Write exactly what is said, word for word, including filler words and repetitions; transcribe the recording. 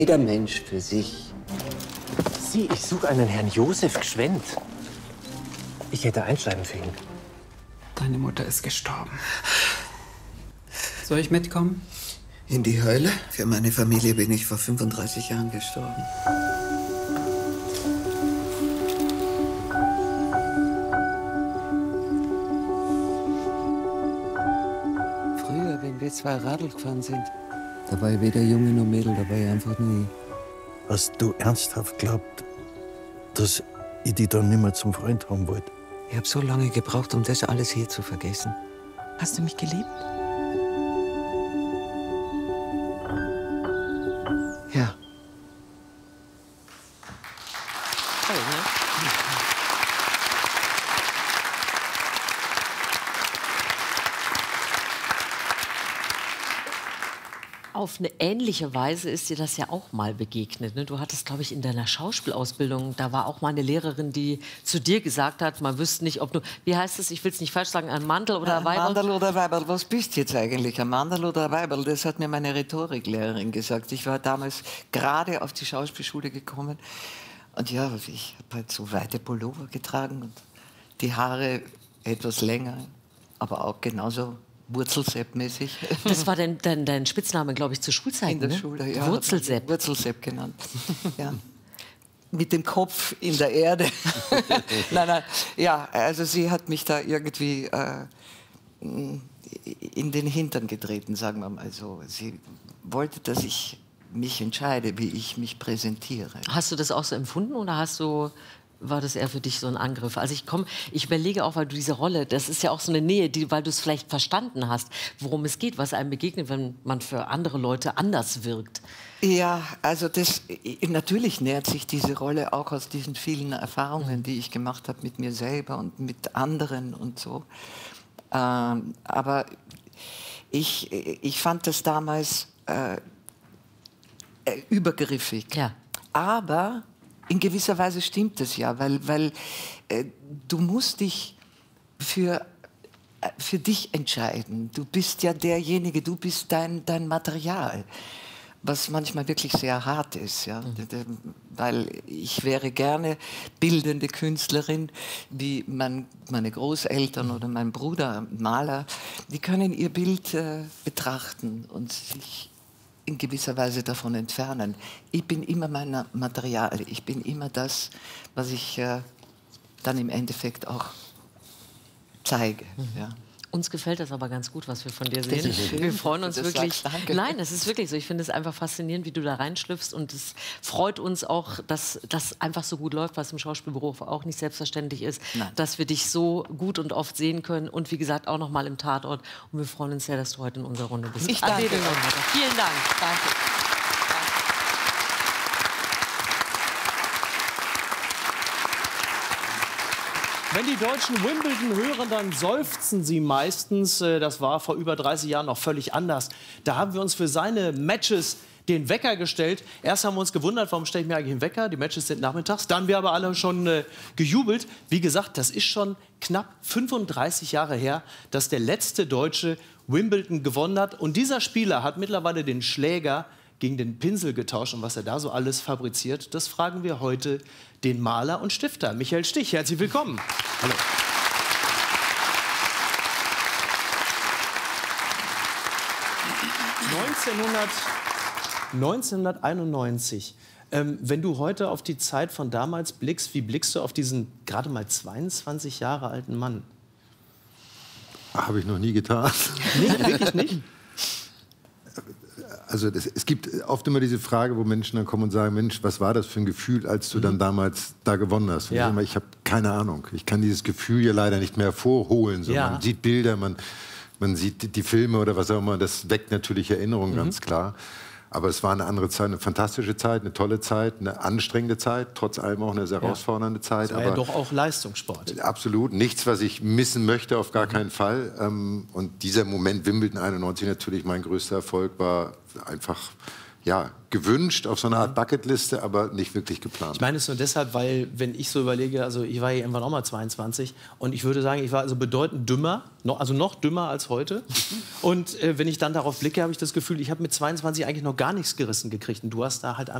Jeder Mensch für sich. Sie, ich suche einen Herrn Josef Gschwend. Ich hätte Einschreiben für ihn. Deine Mutter ist gestorben. Soll ich mitkommen? In die Hölle? Für meine Familie bin ich vor fünfunddreißig Jahren gestorben. Früher, wenn wir zwei Radl gefahren sind, da war ich weder Junge noch Mädel, da war ich einfach nur ich. Hast du ernsthaft glaubt, dass ich dich dann nicht mehr zum Freund haben wollte? Ich habe so lange gebraucht, um das alles hier zu vergessen. Hast du mich geliebt? Ja. Toll, ne? Auf eine ähnliche Weise ist dir das ja auch mal begegnet. Ne? Du hattest, glaube ich, in deiner Schauspielausbildung, da war auch mal eine Lehrerin, die zu dir gesagt hat, man wüsste nicht, ob du, wie heißt es, ich will es nicht falsch sagen, ein Mantel oder ein Weiberl? Mandel oder Weiberl, was bist du jetzt eigentlich, ein Mandel oder ein Weiberl? Das hat mir meine Rhetoriklehrerin gesagt. Ich war damals gerade auf die Schauspielschule gekommen und ja, ich habe halt so weite Pullover getragen und die Haare etwas länger, aber auch genauso Wurzelsepp-mäßig. Das war dein, dein, dein Spitzname, glaube ich, zur Schulzeit, in der ne? Schule, ja. Wurzelsepp. Wurzelsepp genannt. Ja. Mit dem Kopf in der Erde. Nein, nein. Ja, also sie hat mich da irgendwie äh, in den Hintern getreten, sagen wir mal so. Sie wollte, dass ich mich entscheide, wie ich mich präsentiere. Hast du das auch so empfunden oder hast du, war das eher für dich so ein Angriff? Also ich komme, ich überlege auch, weil du diese Rolle, das ist ja auch so eine Nähe, die, weil du es vielleicht verstanden hast, worum es geht, was einem begegnet, wenn man für andere Leute anders wirkt. Ja, also das, natürlich nährt sich diese Rolle auch aus diesen vielen Erfahrungen, die ich gemacht habe mit mir selber und mit anderen und so. Ähm, aber ich, ich fand das damals äh, übergriffig. Ja. Aber in gewisser Weise stimmt es ja, weil, weil äh, du musst dich für, äh, für dich entscheiden. Du bist ja derjenige, du bist dein, dein Material, was manchmal wirklich sehr hart ist. Ja? Mhm. Weil ich wäre gerne bildende Künstlerin, wie mein, meine Großeltern oder mein Bruder, Maler, die können ihr Bild äh, betrachten und sich in gewisser Weise davon entfernen. Ich bin immer mein Material, ich bin immer das, was ich äh, dann im Endeffekt auch zeige. Mhm. Ja. Uns gefällt das aber ganz gut, was wir von dir sehen. Schön, wir freuen uns das wirklich. Sagst, danke. Nein, es ist wirklich so. Ich finde es einfach faszinierend, wie du da reinschlüpfst. Und es freut uns auch, dass das einfach so gut läuft, was im Schauspielberuf auch nicht selbstverständlich ist, Nein. dass wir dich so gut und oft sehen können. Und wie gesagt, auch noch mal im Tatort. Und wir freuen uns sehr, dass du heute in unserer Runde bist. Ich danke. Vielen Dank. Danke. Wenn die Deutschen Wimbledon hören, dann seufzen sie meistens. Das war vor über dreißig Jahren noch völlig anders. Da haben wir uns für seine Matches den Wecker gestellt. Erst haben wir uns gewundert, warum stelle ich mir eigentlich einen Wecker? Die Matches sind nachmittags. Dann haben wir aber alle schon äh, gejubelt. Wie gesagt, das ist schon knapp fünfunddreißig Jahre her, dass der letzte Deutsche Wimbledon gewonnen hat. Und dieser Spieler hat mittlerweile den Schläger gegen den Pinsel getauscht. Und was er da so alles fabriziert, das fragen wir heute den Maler und Stifter Michael Stich. Herzlich willkommen. Hallo. neunzehnhunderteinundneunzig. Ähm, wenn du heute auf die Zeit von damals blickst, wie blickst du auf diesen gerade mal zweiundzwanzig Jahre alten Mann? Habe ich noch nie getan. Nicht? Wirklich nicht? Also das, es gibt oft immer diese Frage, wo Menschen dann kommen und sagen, Mensch, was war das für ein Gefühl, als du mhm. dann damals da gewonnen hast? Und ja. ich, immer, ich habe keine Ahnung. Ich kann dieses Gefühl ja leider nicht mehr hervorholen. So, ja. Man sieht Bilder, man, man sieht die, die Filme oder was auch immer. Das weckt natürlich Erinnerungen, mhm. ganz klar. Aber es war eine andere Zeit, eine fantastische Zeit, eine tolle Zeit, eine anstrengende Zeit, trotz allem auch eine sehr herausfordernde ja. Zeit. Das war aber ja doch auch Leistungssport. Absolut, nichts, was ich missen möchte, auf gar mhm. keinen Fall. Und dieser Moment Wimbledon einundneunzig natürlich mein größter Erfolg war einfach ja, gewünscht auf so einer Art Bucketliste, aber nicht wirklich geplant. Ich meine es nur deshalb, weil, wenn ich so überlege, also ich war ja irgendwann auch mal zweiundzwanzig und ich würde sagen, ich war also bedeutend dümmer, noch, also noch dümmer als heute. Und äh, wenn ich dann darauf blicke, habe ich das Gefühl, ich habe mit zweiundzwanzig eigentlich noch gar nichts gerissen gekriegt. Und du hast da halt einfach